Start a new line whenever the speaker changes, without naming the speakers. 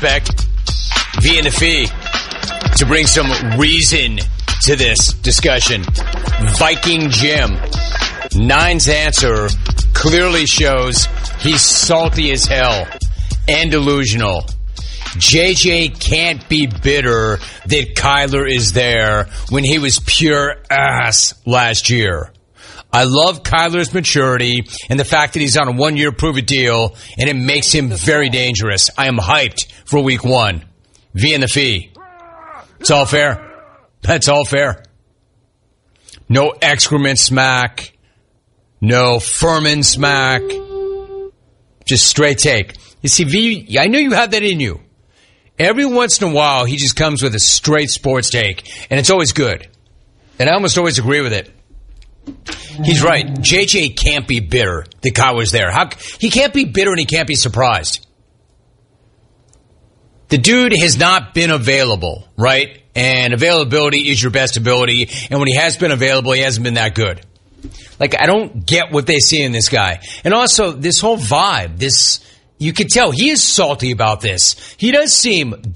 Back V and the Fee to bring some reason to this discussion. Viking Jim. Nine's answer clearly shows he's salty as hell and delusional. JJ can't be bitter that Kyler is there when he was pure ass last year. I love Kyler's maturity and the fact that he's on a one-year prove-it deal, and it makes him very dangerous. I am hyped for week 1. V and the Fee. It's all fair. That's all fair. No excrement smack. No Furman smack. Just straight take. You see, V, I know you have that in you. Every once in a while, he just comes with a straight sports take, and it's always good. And I almost always agree with it. He's right. JJ can't be bitter that Kyle was there. He can't be bitter and he can't be surprised. The dude has not been available, right? And availability is your best ability. And when he has been available, he hasn't been that good. Like, I don't get what they see in this guy. And also, this whole vibe, you could tell he is salty about this. He does seem